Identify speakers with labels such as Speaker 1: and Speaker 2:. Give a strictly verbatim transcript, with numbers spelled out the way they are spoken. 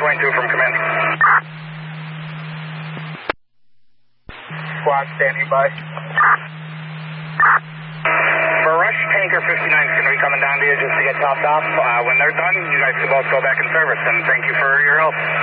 Speaker 1: twenty-two from command.
Speaker 2: Squad standing by.
Speaker 1: Rush Tanker fifty-nine is going to be coming down to you just to get topped off. Uh, when they're done, you guys can both go back in service, and thank you for your help.